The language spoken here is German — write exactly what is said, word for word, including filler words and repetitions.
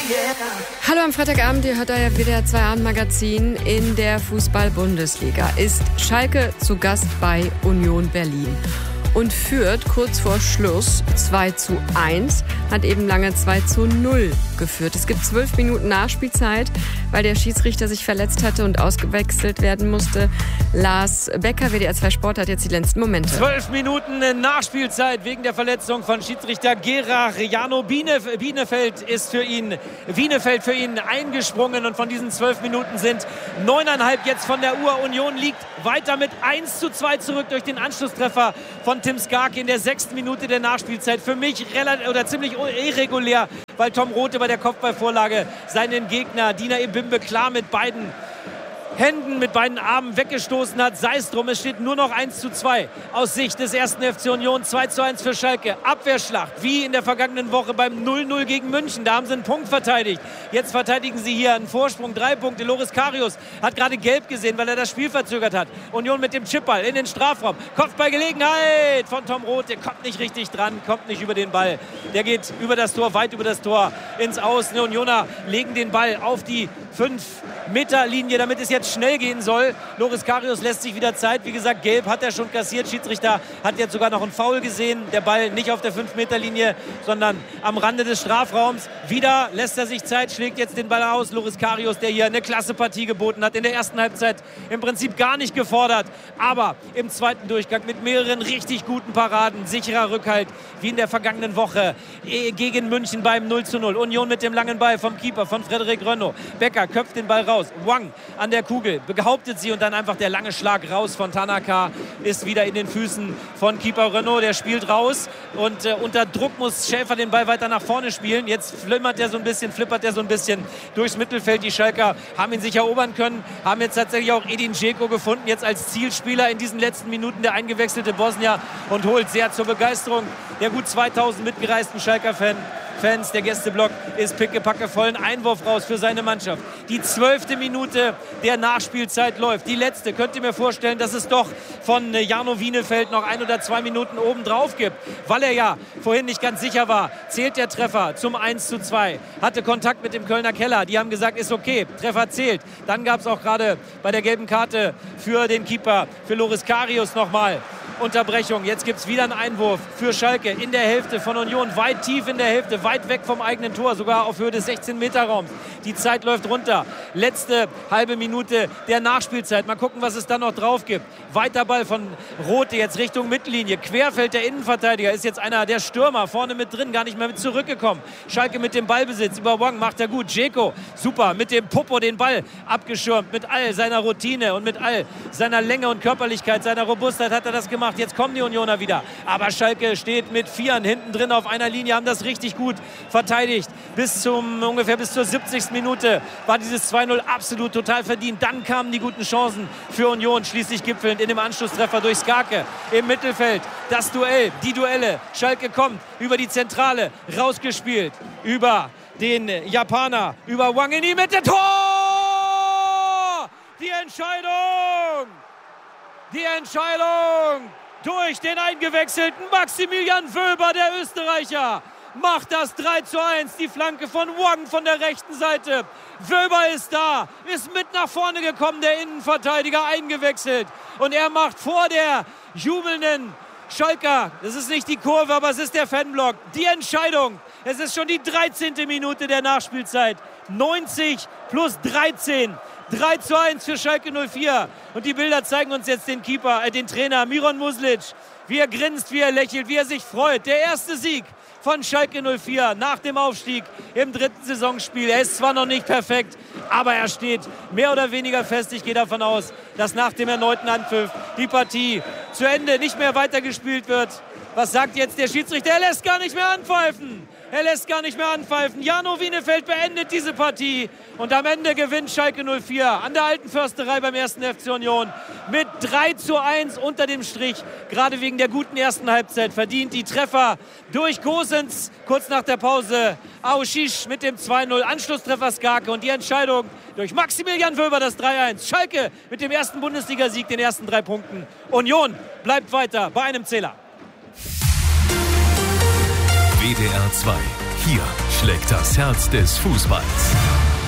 Hallo am Freitagabend, ihr hört euer W D R zwei Abendmagazin. In der Fußball-Bundesliga ist Schalke zu Gast bei Union Berlin und führt kurz vor Schluss zwei zu eins, hat eben lange zwei zu null geführt. Es gibt zwölf Minuten Nachspielzeit, weil der Schiedsrichter sich verletzt hatte und ausgewechselt werden musste. Lars Becker, W D R zwei Sport, hat jetzt die letzten Momente. Zwölf Minuten Nachspielzeit wegen der Verletzung von Schiedsrichter Gerard. Jano Bienef- Bienefeld ist für ihn, Bienefeld für ihn eingesprungen und von diesen zwölf Minuten sind neuneinhalb jetzt von der Uhr. Union liegt weiter mit eins zu zwei zurück durch den Anschlusstreffer von Tim Skarke in der sechsten Minute der Nachspielzeit. Für mich relativ oder ziemlich irregulär, weil Tom Rothe bei der Kopfballvorlage seinen Gegner Dina Ebimbe klar mit beiden Händen, mit beiden Armen weggestoßen hat. Sei es drum, es steht nur noch eins zu zwei aus Sicht des ersten F C Union. zwei zu eins für Schalke. Abwehrschlacht, wie in der vergangenen Woche beim null null gegen München. Da haben sie einen Punkt verteidigt. Jetzt verteidigen sie hier einen Vorsprung, drei Punkte. Loris Karius hat gerade gelb gesehen, weil er das Spiel verzögert hat. Union mit dem Chipball in den Strafraum. Kopfballgelegenheit von Tom Rothe. Kommt nicht richtig dran, kommt nicht über den Ball. Der geht über das Tor, weit über das Tor ins Aus. Die Unioner legen den Ball auf die fünf Meter Linie, damit es jetzt schnell gehen soll. Loris Karius lässt sich wieder Zeit. Wie gesagt, gelb hat er schon kassiert. Schiedsrichter hat jetzt sogar noch einen Foul gesehen. Der Ball nicht auf der fünf Meter Linie, sondern am Rande des Strafraums. Wieder lässt er sich Zeit, schlägt jetzt den Ball aus. Loris Karius, der hier eine klasse Partie geboten hat. In der ersten Halbzeit im Prinzip gar nicht gefordert. Aber im zweiten Durchgang mit mehreren richtig guten Paraden. Sicherer Rückhalt, wie in der vergangenen Woche gegen München beim null zu null. Union mit dem langen Ball vom Keeper, von Frederik Rönno. Becker köpft den Ball raus. Wang an der Kugel, behauptet sie und dann einfach der lange Schlag raus von Tanaka ist wieder in den Füßen von Keeper Rönno. Der spielt raus und äh, unter Druck muss Schäfer den Ball weiter nach vorne spielen. Jetzt flimmert er so ein bisschen, flippert er so ein bisschen durchs Mittelfeld. Die Schalker haben ihn sich erobern können, haben jetzt tatsächlich auch Edin Dzeko gefunden, jetzt als Zielspieler in diesen letzten Minuten, der eingewechselte Bosnier, und holt sehr zur Begeisterung der gut zweitausend mitgereisten Schalker-Fans. Fans, der Gästeblock ist pickepacke voll. Ein Einwurf raus für seine Mannschaft. Die zwölfte Minute der Nachspielzeit läuft. Die letzte. Könnt ihr mir vorstellen, dass es doch von Jano Bienefeld noch ein oder zwei Minuten oben drauf gibt, weil er ja vorhin nicht ganz sicher war. Zählt der Treffer zum eins zu zwei. Hatte Kontakt mit dem Kölner Keller. Die haben gesagt, ist okay. Treffer zählt. Dann gab es auch gerade bei der gelben Karte für den Keeper, für Loris Karius nochmal Unterbrechung. Jetzt gibt es wieder einen Einwurf für Schalke in der Hälfte von Union. Weit tief in der Hälfte, weit weg vom eigenen Tor, sogar auf Höhe des sechzehn Meter Raums. Die Zeit läuft runter. Letzte halbe Minute der Nachspielzeit. Mal gucken, was es dann noch drauf gibt. Weiter Ball von Rothe jetzt Richtung Mittellinie. Querfeld der Innenverteidiger ist jetzt einer der Stürmer. Vorne mit drin, gar nicht mehr mit zurückgekommen. Schalke mit dem Ballbesitz. Über Wang macht er gut. Dzeko, super, mit dem Popo den Ball abgeschirmt. Mit all seiner Routine und mit all seiner Länge und Körperlichkeit, seiner Robustheit hat er das gemacht. Jetzt kommen die Unioner wieder. Aber Schalke steht mit Vieren hinten drin auf einer Linie, haben das richtig gut verteidigt. Bis zum, ungefähr bis zur siebzigsten Minute war dieses zwei null absolut total verdient. Dann kamen die guten Chancen für Union, schließlich gipfelnd in dem Anschlusstreffer durch Skarke im Mittelfeld. Das Duell, die Duelle. Schalke kommt über die Zentrale, rausgespielt über den Japaner, über Wang in die Mitte. Tor! Die Entscheidung! Die Entscheidung durch den eingewechselten Maximilian Wöber, der Österreicher, macht das drei zu eins. Die Flanke von Wang von der rechten Seite. Wöber ist da, ist mit nach vorne gekommen, der Innenverteidiger eingewechselt. Und er macht vor der jubelnden Schalker, das ist nicht die Kurve, aber es ist der Fanblock, die Entscheidung. Es ist schon die dreizehnte Minute der Nachspielzeit. neunzig plus dreizehn. drei zu eins für Schalke null vier. Und die Bilder zeigen uns jetzt den Keeper, äh, den Trainer Miron Muslic. Wie er grinst, wie er lächelt, wie er sich freut. Der erste Sieg von Schalke null vier nach dem Aufstieg im dritten Saisonspiel. Er ist zwar noch nicht perfekt, aber er steht mehr oder weniger fest. Ich gehe davon aus, dass nach dem erneuten Anpfiff die Partie zu Ende nicht mehr weitergespielt wird. Was sagt jetzt der Schiedsrichter? Er lässt gar nicht mehr anpfeifen. Er lässt gar nicht mehr anpfeifen. Jano Bienefeld beendet diese Partie. Und am Ende gewinnt Schalke null vier an der Alten Försterei beim ersten F C Union mit drei zu eins unter dem Strich. Gerade wegen der guten ersten Halbzeit verdient die Treffer durch Gosens kurz nach der Pause. Aoshish mit dem zwei null, Anschlusstreffer Skarke und die Entscheidung durch Maximilian Wöber, das drei eins. Schalke mit dem ersten Bundesligasieg, den ersten drei Punkten. Union bleibt weiter bei einem Zähler. W D R zwei. Hier schlägt das Herz des Fußballs.